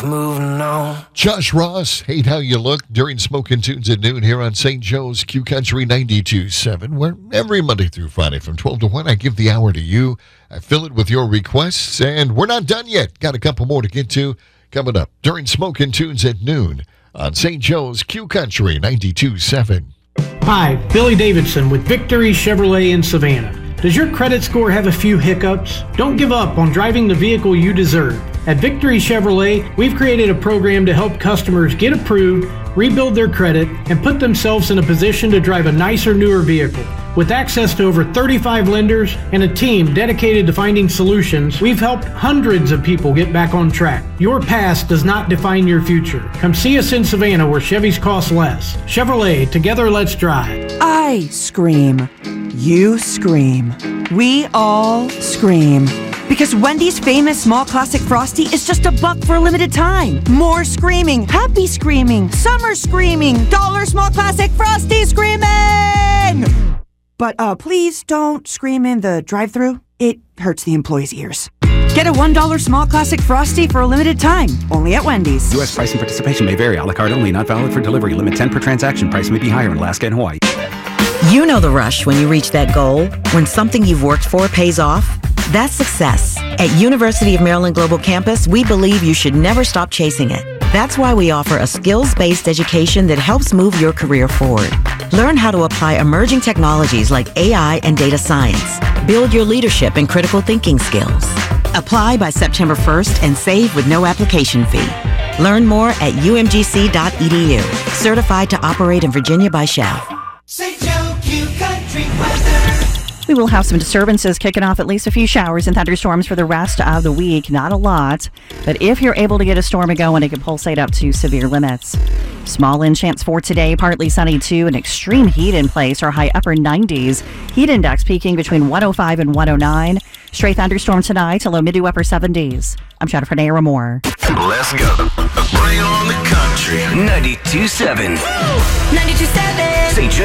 Moving on. Josh Ross, hate how you look during Smokin' Tunes at noon here on St. Joe's Q Country 92.7, where every Monday through Friday from 12 to 1, I give the hour to you. I fill it with your requests, and we're not done yet. Got a couple more to get to coming up during Smokin' Tunes at noon on St. Joe's Q Country 92.7. Hi, Billy Davidson with Victory Chevrolet in Savannah. Does your credit score have a few hiccups? Don't give up on driving the vehicle you deserve. At Victory Chevrolet, we've created a program to help customers get approved, rebuild their credit, and put themselves in a position to drive a nicer, newer vehicle. With access to over 35 lenders and a team dedicated to finding solutions, we've helped hundreds of people get back on track. Your past does not define your future. Come see us in Savannah where Chevys cost less. Chevrolet, together let's drive. I scream. You scream. We all scream. Because Wendy's famous small classic Frosty is just $1 for a limited time. More screaming, happy screaming, summer screaming, dollar small classic Frosty screaming! But please don't scream in the drive-thru. It hurts the employees' ears. Get a $1 small classic Frosty for a limited time, only at Wendy's. U.S. price and participation may vary. A la carte only, not valid for delivery. Limit 10 per transaction. Price may be higher in Alaska and Hawaii. You know the rush when you reach that goal, when something you've worked for pays off. That's success. At University of Maryland Global Campus, we believe you should never stop chasing it. That's why we offer a skills-based education that helps move your career forward. Learn how to apply emerging technologies like AI and data science. Build your leadership and critical thinking skills. Apply by September 1st and save with no application fee. Learn more at umgc.edu. Certified to operate in Virginia by Shell. St. Joe Q Country weather. We will have some disturbances kicking off at least a few showers and thunderstorms for the rest of the week. Not a lot, but if you're able to get a storm going, it can pulsate up to severe limits. Small wind chance for today, partly sunny too, and extreme heat in place, or high upper 90s. Heat index peaking between 105 and 109. Straight thunderstorm tonight, a low mid to upper 70s. I'm Jennifer Naira Moore. Let's go. Bring on the country. 92.7. 92.7. St. Joe.